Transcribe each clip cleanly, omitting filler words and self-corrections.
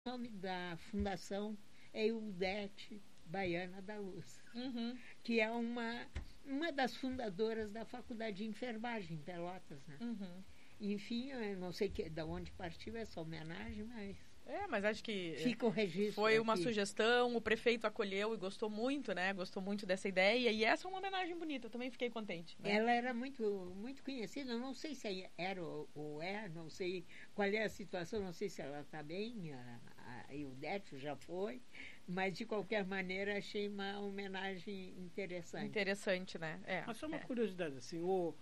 O nome da fundação é Ildete Baiana da Luz, que é uma das fundadoras da Faculdade de Enfermagem em Pelotas, né? Enfim, eu não sei de onde partiu essa homenagem, mas acho que fica o registro. Foi uma aqui. sugestão, o prefeito acolheu e gostou muito, né? Gostou muito dessa ideia. E essa é uma homenagem bonita, eu também fiquei contente. Né? Ela era muito, muito conhecida, eu não sei se era ou é, não sei qual é a situação, não sei se ela está bem, a Ildete já foi, mas de qualquer maneira achei uma homenagem interessante. Interessante, né? Mas só uma curiosidade, assim, o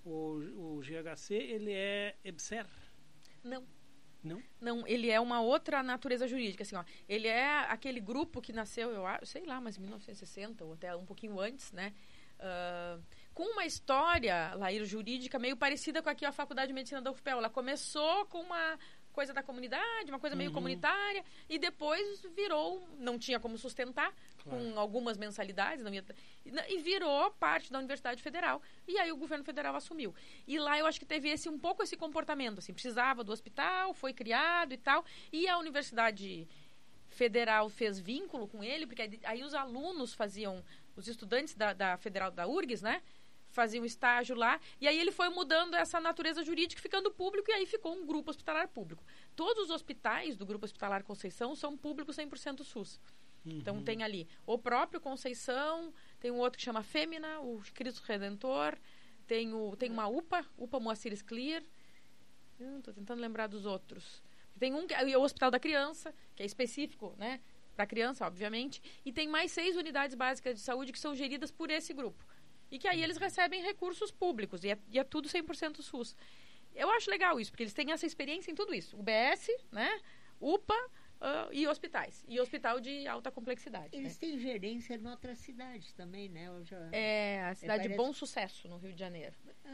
GHC, ele é EBSER? Não. Não? Não, ele é uma outra natureza jurídica, assim, ó. Ele é aquele grupo que nasceu, eu acho, sei lá, mas em 1960 ou até um pouquinho antes, né? Com uma história, Laíro, jurídica meio parecida com aqui a Faculdade de Medicina da UFPEL. Ela começou com uma coisa da comunidade, uma coisa meio comunitária, e depois virou, não tinha como sustentar, com algumas mensalidades, e virou parte da Universidade Federal. E aí o governo federal assumiu. E lá eu acho que teve um pouco esse comportamento, assim, precisava do hospital, foi criado e tal, e a Universidade Federal fez vínculo com ele, porque aí os alunos faziam, os estudantes da Federal, da URGS, né, faziam estágio lá, e aí ele foi mudando essa natureza jurídica, ficando público, e aí ficou um grupo hospitalar público. Todos os hospitais do Grupo Hospitalar Conceição são públicos 100% SUS. Então tem ali o próprio Conceição, tem um outro que chama Fêmina, o Cristo Redentor, tem uma UPA Moacir Scliar, estou tentando lembrar dos outros. Tem um que é o Hospital da Criança, que é específico, né, para a criança, obviamente, e tem mais 6 unidades básicas de saúde que são geridas por esse grupo. E que aí eles recebem recursos públicos, e é tudo 100% SUS. Eu acho legal isso, porque eles têm essa experiência em tudo isso. UBS, né, UPA e hospitais. E hospital de alta complexidade. Eles têm gerência em outras cidades também, né? A cidade de Bom Sucesso, no Rio de Janeiro.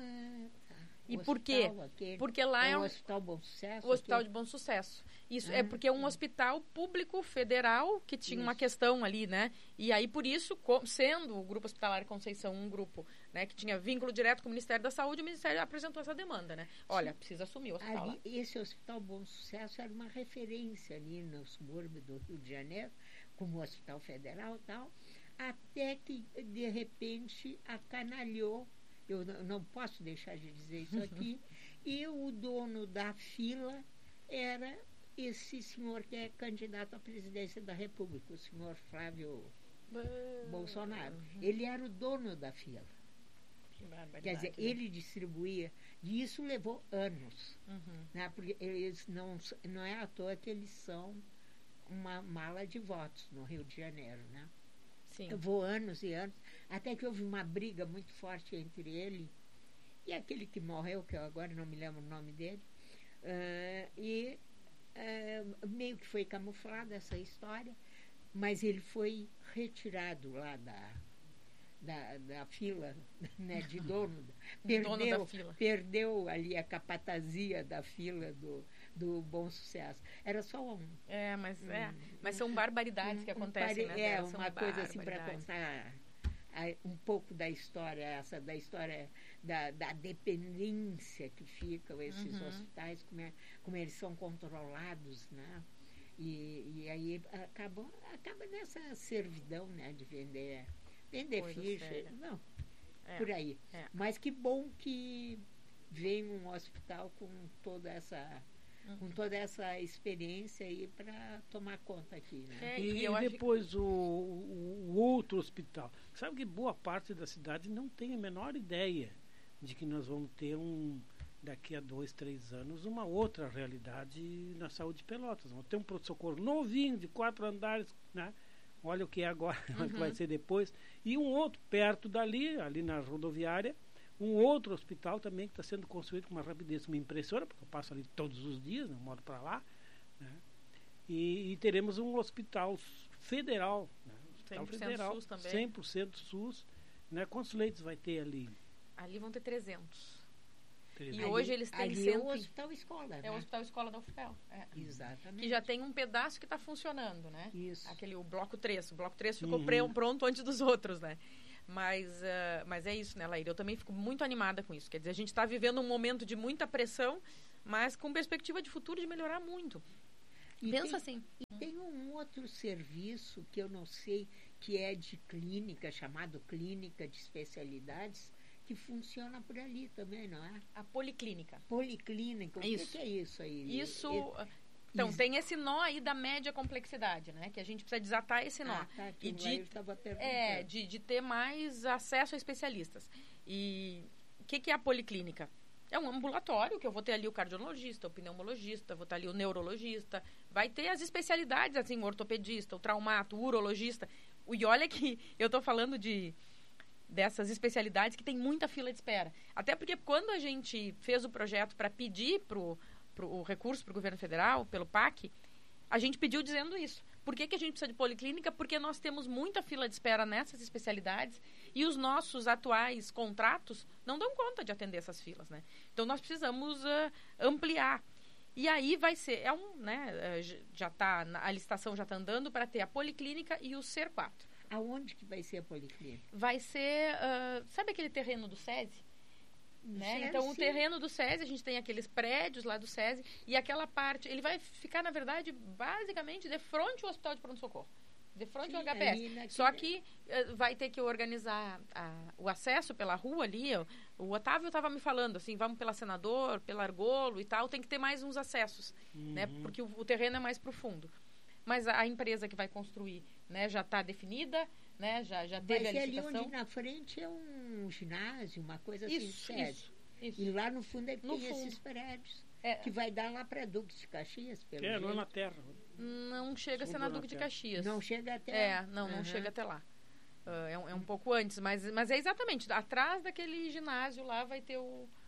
E por quê? Porque lá é o Hospital Bom Sucesso? O Hospital de Bom Sucesso. Isso é porque é um hospital público federal que tinha uma questão ali, né? E aí, por isso, sendo o Grupo Hospitalar Conceição um grupo, né, que tinha vínculo direto com o Ministério da Saúde, o Ministério apresentou essa demanda, né? Olha, precisa assumir o hospital lá. Esse Hospital Bom Sucesso era uma referência ali no subúrbio do Rio de Janeiro, como Hospital Federal e tal, até que, de repente, acanalhou. Eu não posso deixar de dizer isso aqui. E o dono da fila era esse senhor que é candidato à presidência da República, o senhor Flávio Bolsonaro. Ele era o dono da fila. Quer dizer, ele distribuía, e isso levou anos. Né? Porque eles não é à toa que eles são uma mala de votos no Rio de Janeiro, né? Sim. Levou anos e anos, até que houve uma briga muito forte entre ele e aquele que morreu, que eu agora não me lembro o nome dele, meio que foi camuflada essa história, mas ele foi retirado lá da fila, né, de dono. Dono da fila. Perdeu ali a capatazia da fila do Bom Sucesso. Era só mas são barbaridades que acontecem, né? Uma coisa assim para contar um pouco da história, da dependência que ficam esses hospitais, como eles são controlados, né? E aí acaba nessa servidão, né, de vender ficha, não, por aí. Mas que bom que vem um hospital com toda essa experiência aí para tomar conta aqui, né? E depois o outro hospital. Sabe que boa parte da cidade não tem a menor ideia de que nós vamos ter daqui a 2, 3 anos, uma outra realidade na saúde de Pelotas. Vamos ter um pronto-socorro novinho, de 4 andares, né? Olha o que é agora, o que vai ser depois. E um outro perto ali na rodoviária, um outro hospital também que está sendo construído com uma rapidez que me impressiona, porque eu passo ali todos os dias, não moro para lá, né? E teremos um hospital federal, né? Hospital 100% federal, SUS também. 100% SUS, né? Quantos leitos vai ter ali? Ali vão ter 300. E Ali, hoje eles têm é o Hospital Escola, né? É o Hospital Escola da UFPEL. Exatamente. Que já tem um pedaço que está funcionando, né? Isso. O bloco 3. O bloco 3 ficou pronto antes dos outros, né? Mas é isso, né, Laíra? Eu também fico muito animada com isso. Quer dizer, a gente está vivendo um momento de muita pressão, mas com perspectiva de futuro de melhorar muito. Pensa assim. E tem um outro serviço que eu não sei, que é de clínica, chamado Clínica de Especialidades, que funciona por ali também, não é? A policlínica. Policlínica, o que é isso aí? Isso... Então, tem esse nó aí da média complexidade, né? Que a gente precisa desatar esse nó. Tá, que e de ter mais acesso a especialistas. E o que é a policlínica? É um ambulatório que eu vou ter ali o cardiologista, o pneumologista, vou ter ali o neurologista, vai ter as especialidades, assim, o ortopedista, o traumato, o urologista. E olha que eu estou falando dessas especialidades que tem muita fila de espera. Até porque quando a gente fez o projeto para pedir o recurso para o governo federal, pelo PAC, a gente pediu dizendo isso. Por que a gente precisa de policlínica? Porque nós temos muita fila de espera nessas especialidades e os nossos atuais contratos não dão conta de atender essas filas, né? Então, nós precisamos ampliar. E aí vai ser, já tá, a licitação já está andando para ter a policlínica e o SER 4. Aonde que vai ser a policlínica? Vai ser, sabe aquele terreno do SESI? Né? Então, o terreno do SESI, a gente tem aqueles prédios lá do SESI e aquela parte, ele vai ficar, na verdade, basicamente de frente ao Hospital de Pronto-Socorro, de frente ao HPS. Só que vai ter que organizar o acesso pela rua ali. O Otávio estava me falando, assim, vamos pela Senador, pela Argolo e tal, tem que ter mais uns acessos, né? Porque o terreno é mais profundo. Mas a empresa que vai construir, né, já está definida, né, já teve a licitação. Ali onde na frente é um ginásio, uma coisa assim, isso. E lá no fundo é que tem esses prédios, que vai dar lá para Duque de Caxias, pelo jeito. Lá na terra. Não chega a ser na Duque de Caxias. Não chega até lá? Não chega até lá. É um pouco antes, mas é exatamente, atrás daquele ginásio lá vai ter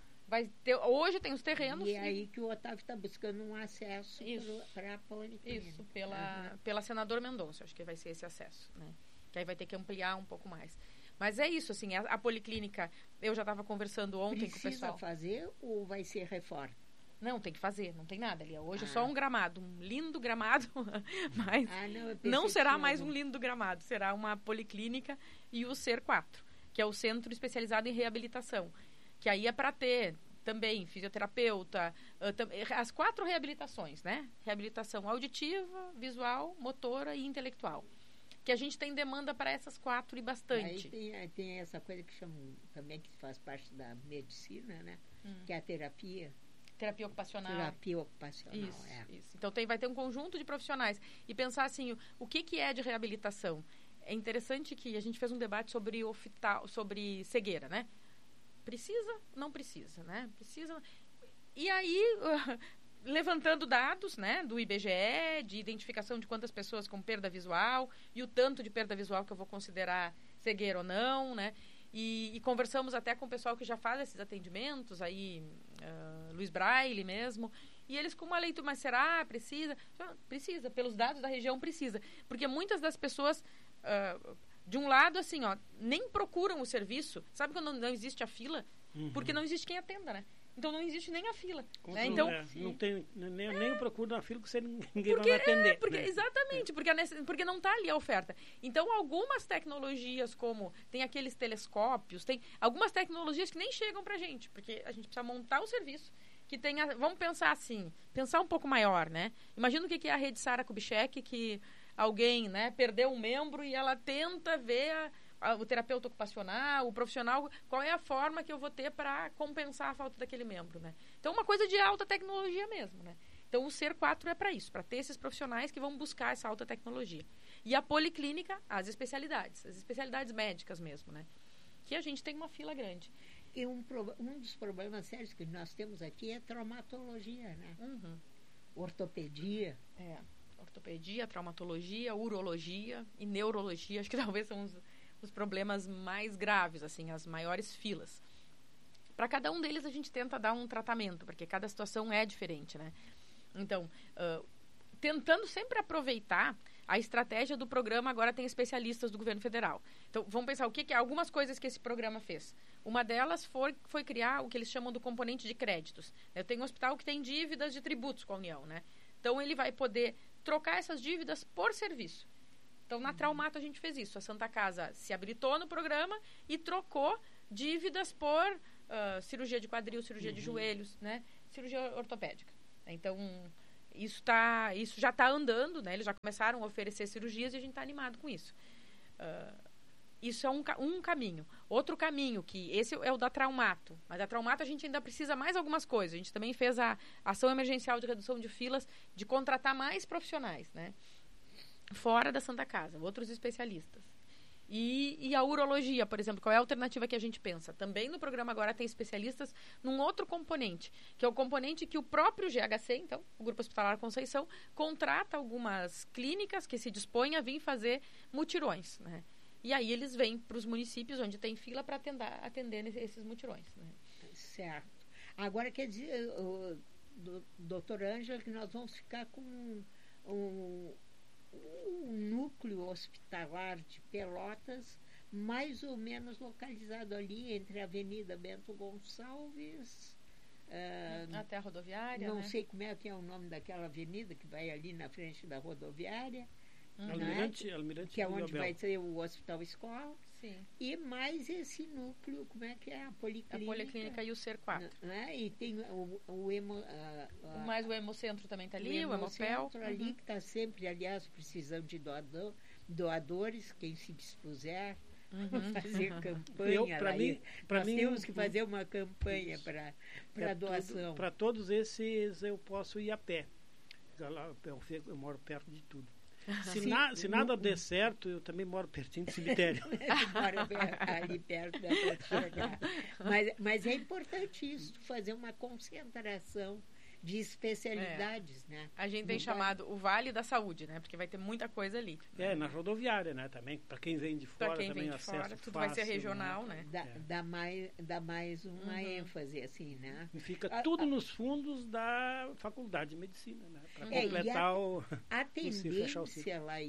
hoje tem os terrenos. E é aí que o Otávio está buscando um acesso para a policlínica. Isso, pela Senador Mendonça, acho que vai ser esse acesso, né? Que aí vai ter que ampliar um pouco mais. Mas é isso, assim, a policlínica, eu já estava conversando ontem com o pessoal. Precisa fazer ou vai ser reforma? Não, tem que fazer, não tem nada ali. Hoje é só um gramado, um lindo gramado, mas não será mais um lindo gramado, será uma policlínica e o SER 4, que é o Centro Especializado em Reabilitação, que aí é para ter também fisioterapeuta, as 4 reabilitações, né? Reabilitação auditiva, visual, motora e intelectual. Que a gente tem demanda para essas 4 e bastante. Aí tem essa coisa que chamam também, que faz parte da medicina, né? Que é a terapia. Terapia ocupacional. Terapia ocupacional, Isso. Então vai ter um conjunto de profissionais. E pensar assim, o que é de reabilitação? É interessante que a gente fez um debate sobre cegueira, né? Precisa? Não precisa, né? Precisa. E aí, levantando dados, né, do IBGE, de identificação de quantas pessoas com perda visual e o tanto de perda visual que eu vou considerar cegueira ou não, né? E conversamos até com o pessoal que já faz esses atendimentos, aí, Luiz Braille mesmo, e eles com uma leitura, mas será? Precisa? Precisa, pelos dados da região precisa, porque muitas das pessoas, de um lado, assim, nem procuram o serviço, sabe quando não existe a fila? Porque não existe quem atenda, né? Então não existe nem a fila. Né? Então, não tem, nem o procuro na fila que ninguém vai atender. Né? Exatamente, porque não está ali a oferta. Então, algumas tecnologias, como tem aqueles telescópios, tem algumas tecnologias que nem chegam para a gente, porque a gente precisa montar o serviço que tenha. Vamos pensar assim, pensar um pouco maior, né? Imagina o que é a rede Sara Kubitschek, que alguém, né, perdeu um membro e ela tenta ver o terapeuta ocupacional, o profissional, qual é a forma que eu vou ter para compensar a falta daquele membro, né? Então, uma coisa de alta tecnologia mesmo, né? Então, o SER 4 é para isso, para ter esses profissionais que vão buscar essa alta tecnologia. E a policlínica, as especialidades médicas mesmo, né? Que a gente tem uma fila grande. E um dos problemas sérios que nós temos aqui é traumatologia, né? Ortopedia. Ortopedia, traumatologia, urologia e neurologia, acho que talvez são os problemas mais graves, assim, as maiores filas. Para cada um deles a gente tenta dar um tratamento, porque cada situação é diferente, né? Então, tentando sempre aproveitar a estratégia do programa, agora tem especialistas do governo federal. Então, vamos pensar algumas coisas que esse programa fez. Uma delas foi criar o que eles chamam do componente de créditos. Eu tenho um hospital que tem dívidas de tributos com a União, né? Então, ele vai poder trocar essas dívidas por serviço. Então, na Traumato a gente fez isso. A Santa Casa se habilitou no programa e trocou dívidas por cirurgia de quadril, cirurgia de joelhos, né? Cirurgia ortopédica. Então, isso já está andando, né? Eles já começaram a oferecer cirurgias e a gente está animado com isso. Isso é um caminho. Outro caminho, que esse é o da Traumato. Mas da Traumato a gente ainda precisa mais algumas coisas. A gente também fez a ação emergencial de redução de filas, de contratar mais profissionais, né? Fora da Santa Casa, outros especialistas. E a urologia, por exemplo, qual é a alternativa que a gente pensa? Também no programa agora tem especialistas num outro componente, que é o componente que o próprio GHC, então, o Grupo Hospitalar Conceição, contrata algumas clínicas que se dispõem a vir fazer mutirões, né? E aí eles vêm para os municípios onde tem fila para atender esses mutirões, né? Certo. Agora, quer dizer, doutor Ângela, que nós vamos ficar com um núcleo hospitalar de Pelotas mais ou menos localizado ali entre a Avenida Bento Gonçalves... até a rodoviária, não, né? sei como é que é o nome daquela avenida que vai ali na frente da rodoviária. Almirante que é onde Abel. vai ser o Hospital Escola. Sim. E mais esse núcleo, como é que é? A Policlínica. A Policlínica e o Ser 4. Né? E tem mais o Hemocentro também está ali, o Hemopel. Ali que está sempre, aliás, precisando de doadores, quem se dispuser a fazer campanha. Nós temos que fazer uma campanha para doação. Para todos esses eu posso ir a pé. Eu moro perto de tudo. Se nada der certo, eu também moro pertinho do cemitério. Moro ali perto da chegar. Mas é importante isso, fazer uma concentração de especialidades, né? A gente tem chamado o Vale da Saúde, né? Porque vai ter muita coisa ali. Na rodoviária, né? Também, para quem vem de fora, também acesso tudo fácil, vai ser regional, né? Dá mais uma ênfase, assim, né? E fica tudo nos fundos da Faculdade de Medicina, né? Para completar a tendência lá,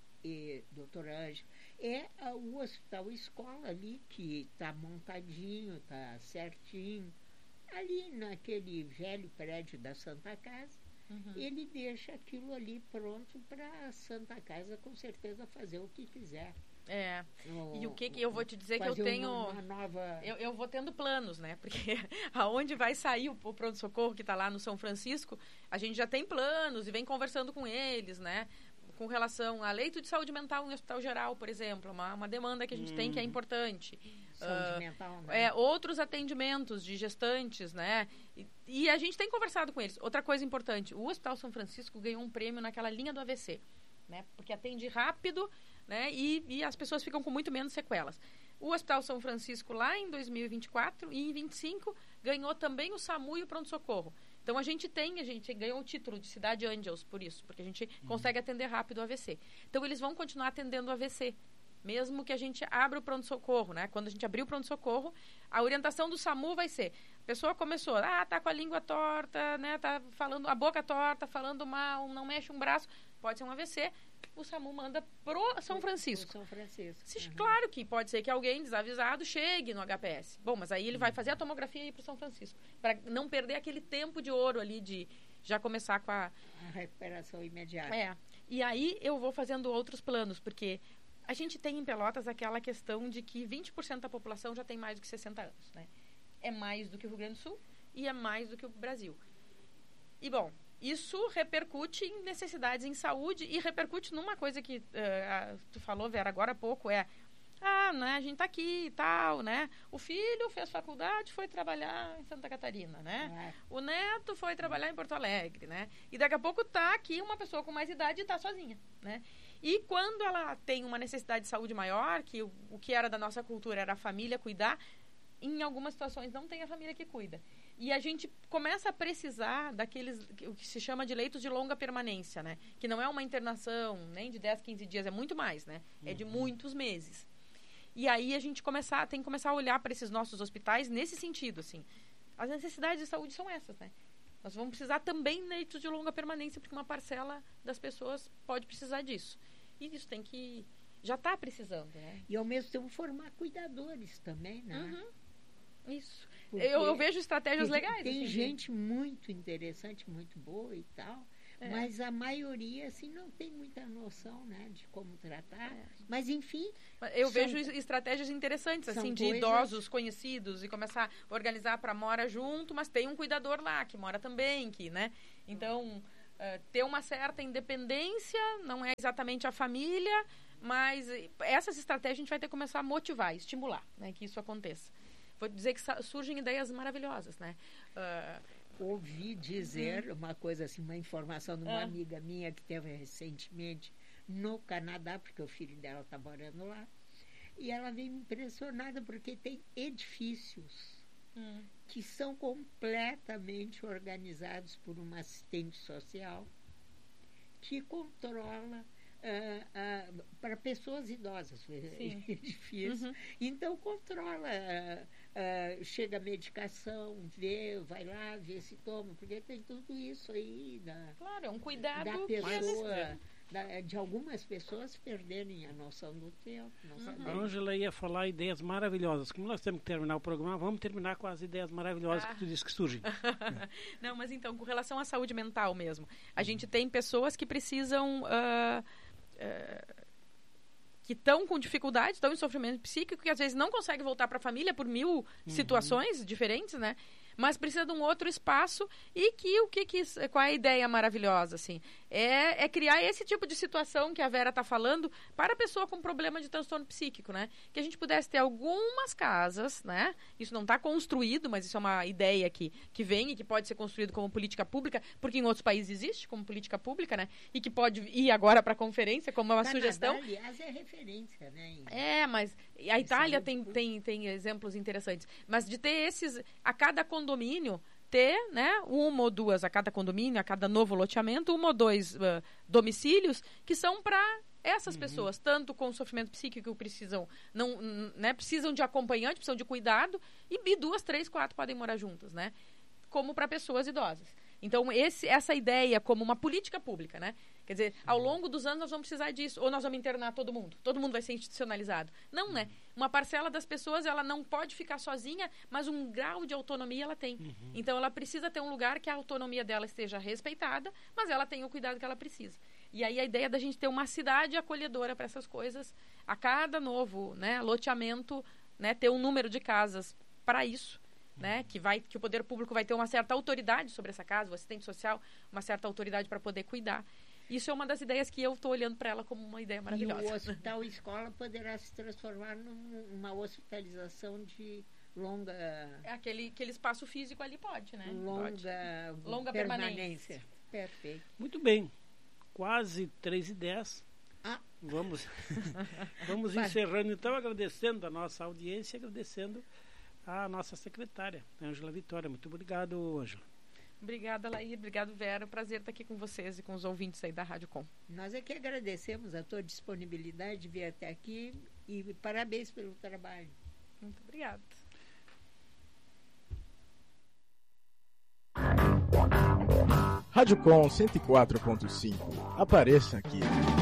doutor Ângela, é o Hospital Escola ali, que está montadinho, está certinho. Ali naquele velho prédio da Santa Casa, ele deixa aquilo ali pronto para a Santa Casa, com certeza, fazer o que quiser. E o que eu vou te dizer que eu tenho... uma nova... Eu vou tendo planos, né? Porque aonde vai sair o pronto-socorro que está lá no São Francisco, a gente já tem planos e vem conversando com eles, né? Com relação a leito de saúde mental em hospital geral, por exemplo, uma demanda que a gente tem que é importante. Saúde mental, né? Outros atendimentos de gestantes, né? E a gente tem conversado com eles. Outra coisa importante, o Hospital São Francisco ganhou um prêmio naquela linha do AVC, né? Porque atende rápido, né? E as pessoas ficam com muito menos sequelas. O Hospital São Francisco, lá em 2024 e em 2025, ganhou também o SAMU e o pronto-socorro. Então, a gente ganhou o título de Cidade Angels por isso, porque a gente consegue atender rápido o AVC. Então, eles vão continuar atendendo o AVC, mesmo que a gente abra o pronto-socorro, né? Quando a gente abrir o pronto-socorro, a orientação do SAMU vai ser, a pessoa começou, tá com a língua torta, né? Tá falando, a boca torta, falando mal, não mexe um braço, pode ser um AVC, o SAMU manda pro São Francisco. São Francisco. Claro que pode ser que alguém desavisado chegue no HPS. Bom, mas aí ele vai fazer a tomografia e ir pro São Francisco, para não perder aquele tempo de ouro ali de já começar com a recuperação imediata. E aí eu vou fazendo outros planos, porque a gente tem em Pelotas aquela questão de que 20% da população já tem mais do que 60 anos, né? É mais do que o Rio Grande do Sul e é mais do que o Brasil. E, bom, isso repercute em necessidades em saúde e repercute numa coisa que tu falou, Vera, agora há pouco, né, a gente tá aqui e tal, né? O filho fez faculdade, foi trabalhar em Santa Catarina, né? O neto foi trabalhar em Porto Alegre, né? E daqui a pouco tá aqui uma pessoa com mais idade e tá sozinha, né? E quando ela tem uma necessidade de saúde maior, que o que era da nossa cultura era a família cuidar, em algumas situações não tem a família que cuida. E a gente começa a precisar daqueles, o que se chama de leitos de longa permanência, né? Que não é uma internação nem de 10, 15 dias, é muito mais, né? É de muitos meses. E aí a gente tem que começar a olhar para esses nossos hospitais nesse sentido, assim. As necessidades de saúde são essas, né? Nós vamos precisar também de leitos de longa permanência, porque uma parcela das pessoas pode precisar disso. E isso tem que... já está precisando, né? E ao mesmo tempo formar cuidadores também, né? Isso. Eu vejo estratégias legais. Tem assim, gente muito interessante, muito boa e tal, mas a maioria, assim, não tem muita noção, né, de como tratar. Mas, enfim... Eu vejo estratégias interessantes, assim, de idosos conhecidos e começar a organizar para mora junto, mas tem um cuidador lá que mora também, né? Então... ter uma certa independência, não é exatamente a família, mas essas estratégias a gente vai ter que começar a motivar, estimular, né, que isso aconteça. Vou dizer que surgem ideias maravilhosas, né? Ouvi dizer uma coisa assim, uma informação de uma amiga minha que teve recentemente no Canadá, porque o filho dela está morando lá, e ela veio impressionada porque tem edifícios que são completamente organizados por uma assistente social que controla para pessoas idosas, edifício. Então controla, chega a medicação, vai lá, vê se toma, porque tem tudo isso aí claro, é um cuidado da pessoa, de algumas pessoas perderem a noção do tempo. A Ângela ia falar ideias maravilhosas. Como nós temos que terminar o programa, vamos terminar com as ideias maravilhosas que tu disse que surgem. Não, mas então, com relação à saúde mental mesmo, a gente tem pessoas que precisam... que estão com dificuldade, estão em sofrimento psíquico, que às vezes não conseguem voltar para a família por 1000 situações diferentes, né? Mas precisa de um outro espaço e qual é a ideia maravilhosa, assim? É criar esse tipo de situação que a Vera está falando para a pessoa com problema de transtorno psíquico, né? Que a gente pudesse ter algumas casas, né? Isso não está construído, mas isso é uma ideia que vem e que pode ser construído como política pública, porque em outros países existe como política pública, né? E que pode ir agora para a conferência como uma sugestão. Aliás, é referência, né? Mas a Itália tem exemplos interessantes. Mas de ter esses, a cada condomínio, ter, né, 1 ou 2 a cada condomínio, a cada novo loteamento, 1 ou 2 domicílios que são para essas pessoas, tanto com sofrimento psíquico, precisam de acompanhante, precisam de cuidado, e 2, 3, 4 podem morar juntas, né? Como para pessoas idosas. Então, essa ideia como uma política pública, né? Quer dizer, ao longo dos anos nós vamos precisar disso, ou nós vamos internar todo mundo vai ser institucionalizado. Não, né? Uma parcela das pessoas, ela não pode ficar sozinha, mas um grau de autonomia ela tem. Então, ela precisa ter um lugar que a autonomia dela esteja respeitada, mas ela tem o cuidado que ela precisa. E aí a ideia da gente ter uma cidade acolhedora para essas coisas, a cada novo, né, loteamento, né, ter um número de casas para isso, né, que o poder público vai ter uma certa autoridade sobre essa casa, o assistente social, uma certa autoridade para poder cuidar. Isso é uma das ideias que eu estou olhando para ela como uma ideia maravilhosa. E o hospital escola poderá se transformar numa hospitalização de longa... Aquele espaço físico ali pode, né? Longa permanência. Perfeito. Muito bem. Quase 3h10. Vamos encerrando, então, agradecendo a nossa audiência, agradecendo a nossa secretária, Ângela Vitória. Muito obrigado, Ângela. Obrigada, Laís. Obrigado, Vera. Prazer estar aqui com vocês e com os ouvintes aí da Rádio Com. Nós é que agradecemos a tua disponibilidade de vir até aqui e parabéns pelo trabalho. Muito obrigada. Rádio Com 104.5. Apareça aqui.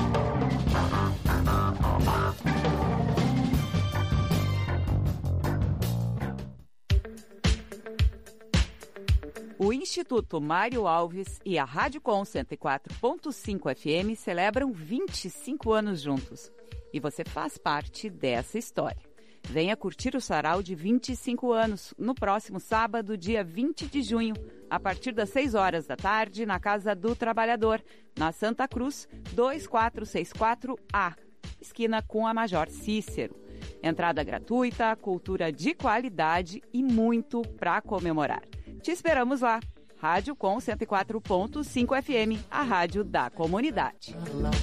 O Instituto Mário Alves e a Rádio Com 104.5 FM celebram 25 anos juntos. E você faz parte dessa história. Venha curtir o sarau de 25 anos no próximo sábado, dia 20 de junho, a partir das 6 horas da tarde, na Casa do Trabalhador, na Santa Cruz, 2464A, esquina com a Major Cícero. Entrada gratuita, cultura de qualidade e muito para comemorar. Te esperamos lá. Rádio Com 104.5 FM, a rádio da comunidade.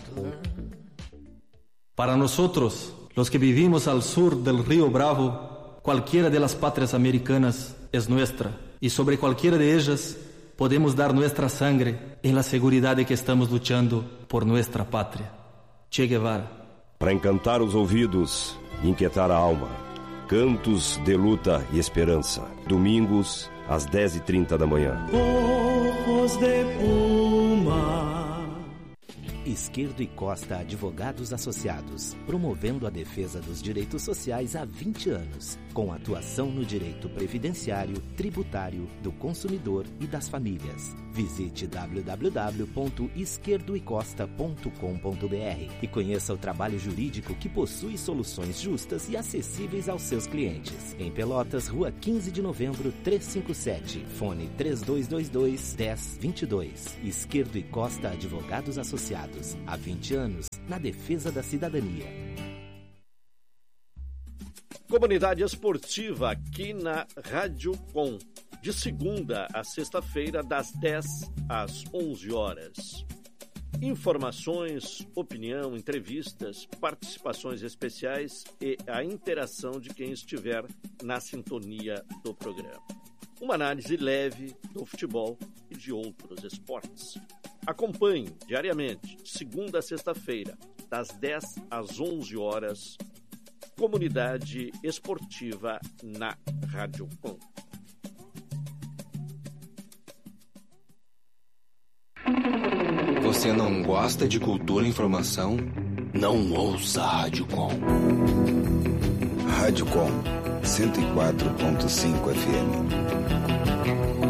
Para nosotros, los que vivimos al sur del Río Bravo, cualquiera de las patrias americanas es nuestra, y sobre cualquiera de ellas podemos dar nuestra sangre en la seguridad de que estamos luchando por nuestra patria. Che Guevara. Para encantar os ouvidos e inquietar a alma, cantos de luta e esperança. Domingos, às 10h30 da manhã. Ojos de puma. Izquierdo e Costa Advogados Associados, promovendo a defesa dos direitos sociais há 20 anos, com atuação no direito previdenciário, tributário, do consumidor e das famílias. Visite www.izquierdoecosta.com.br e conheça o trabalho jurídico que possui soluções justas e acessíveis aos seus clientes. Em Pelotas, Rua 15 de Novembro, 357, fone 3222-1022. Izquierdo e Costa Advogados Associados, há 20 anos, na defesa da cidadania. Comunidade esportiva aqui na Rádio Com, de segunda a sexta-feira, das 10 às 11 horas. Informações, opinião, entrevistas, participações especiais e a interação de quem estiver na sintonia do programa. Uma análise leve do futebol e de outros esportes. Acompanhe diariamente, de segunda a sexta-feira, das 10 às 11 horas, Comunidade Esportiva na Rádio Com. Você não gosta de cultura e informação? Não ouça a Rádio Com. Rádio Com, 104.5 FM.